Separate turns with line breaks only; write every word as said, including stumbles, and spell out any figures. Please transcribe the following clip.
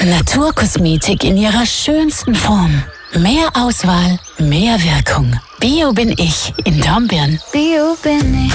Naturkosmetik in ihrer schönsten Form. Mehr Auswahl, mehr Wirkung. Bio bin ich in Dornbirn.
Bio bin ich.